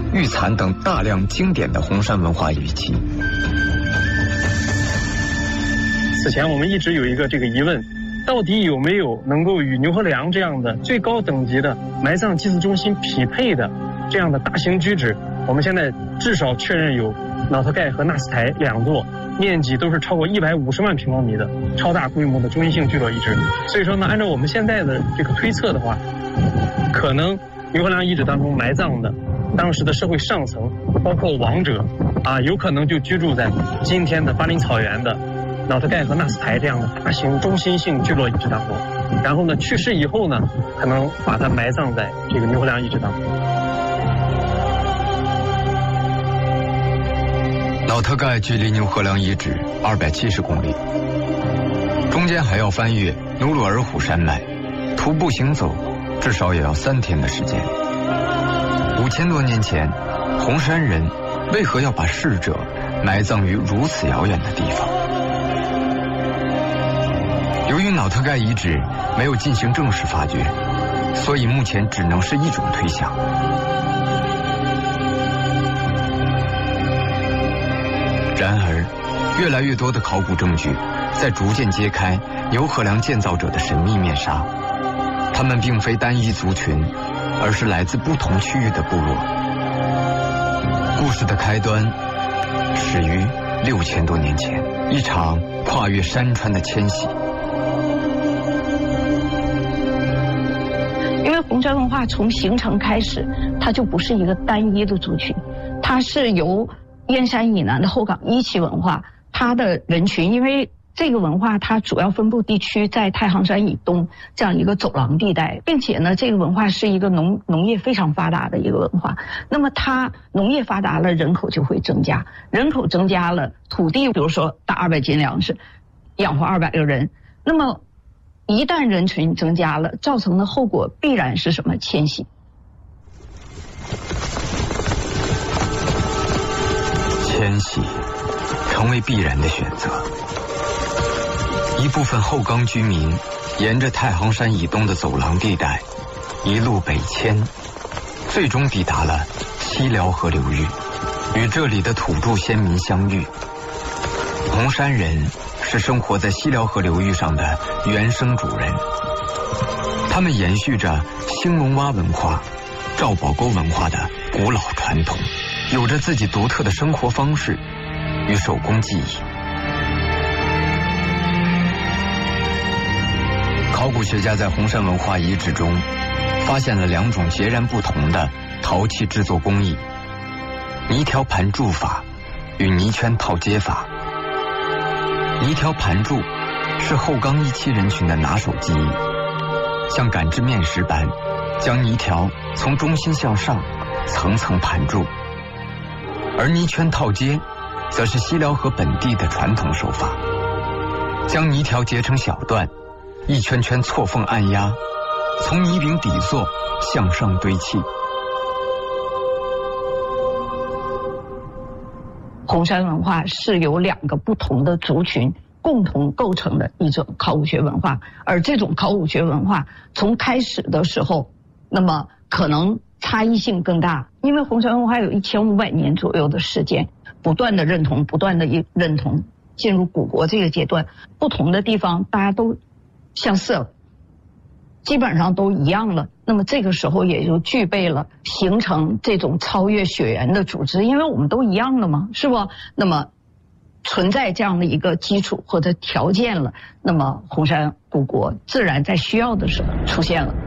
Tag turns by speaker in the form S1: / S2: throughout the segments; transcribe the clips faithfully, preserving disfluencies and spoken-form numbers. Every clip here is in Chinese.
S1: 玉蚕等大量经典的红山文化遗迹。
S2: 此前我们一直有一个这个疑问，到底有没有能够与牛河梁这样的最高等级的埋葬祭祀中心匹配的这样的大型居址？我们现在至少确认有瑙特盖和纳斯台两座，面积都是超过一百五十万平方米的超大规模的中心性聚落遗址。所以说呢，按照我们现在的这个推测的话，可能牛河梁遗址当中埋葬的当时的社会上层，包括王者啊，有可能就居住在今天的巴林草原的瑙特盖和纳斯台这样的大型中心性聚落遗址当中。然后呢，去世以后呢，可能把它埋葬在这个牛河梁遗址当中。
S1: 瑙特盖距离牛河梁遗址二百七十公里，中间还要翻越努鲁尔虎山脉，徒步行走至少也要三天的时间。五千多年前，红山人为何要把逝者埋葬于如此遥远的地方？由于瑙特盖遗址没有进行正式发掘，所以目前只能是一种推想。然而，越来越多的考古证据在逐渐揭开牛河梁建造者的神秘面纱。他们并非单一族群，而是来自不同区域的部落。故事的开端始于六千多年前，一场跨越山川的迁徙。
S3: 因为红山文化从形成开始，它就不是一个单一的族群，它是由燕山以南的后岗一期文化，它的人群，因为这个文化它主要分布地区在太行山以东这样一个走廊地带，并且呢，这个文化是一个农农业非常发达的一个文化。那么它农业发达了，人口就会增加，人口增加了，土地比如说打二百斤粮食，养活二百个人。那么一旦人群增加了，造成的后果必然是什么？迁徙。
S1: 迁徙成为必然的选择。一部分后岗居民沿着太行山以东的走廊地带一路北迁，最终抵达了西辽河流域，与这里的土著先民相遇。红山人是生活在西辽河流域上的原生主人，他们延续着兴隆洼文化、赵宝沟文化的古老传统，有着自己独特的生活方式与手工技艺。考古学家在红山文化遗址中发现了两种截然不同的陶器制作工艺：泥条盘铸法与泥圈套接法。泥条盘铸是后岗一期人群的拿手技艺，像擀制面食般将泥条从中心向上层层盘铸，而泥圈套接则是西辽河本地的传统手法，将泥条截成小段，一圈圈错缝按压，从泥柄底座向上堆砌。
S3: 红山文化是由两个不同的族群共同构成的一种考古学文化，而这种考古学文化从开始的时候，那么可能差异性更大，因为红山文化有一千五百年左右的时间，不断的认同，不断的认同，进入古国这个阶段，不同的地方大家都相似了，基本上都一样了。那么这个时候也就具备了形成这种超越血缘的组织，因为我们都一样的嘛，是不？那么存在这样的一个基础或者条件了，那么红山古国自然在需要的时候出现了。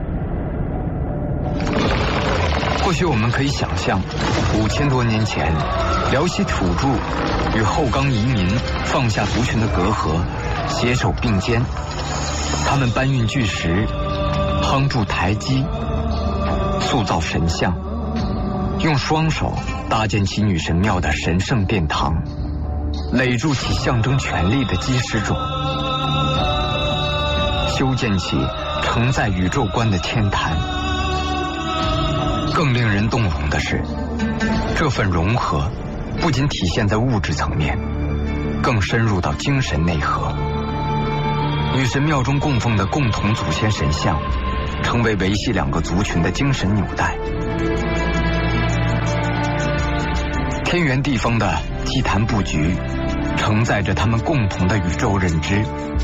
S1: 或许我们可以想象，五千多年前，辽西土著与后岗移民放下族群的隔阂，携手并肩，他们搬运巨石，夯筑台基，塑造神像，用双手搭建起女神庙的神圣殿堂，垒筑起象征权力的基石冢，修建起承载宇宙观的天坛。更令人动容的是，这份融合不仅体现在物质层面，更深入到精神内核。女神庙中供奉的共同祖先神像，成为维系两个族群的精神纽带。 天圆地方的祭坛布局，承载着他们共同的宇宙认知。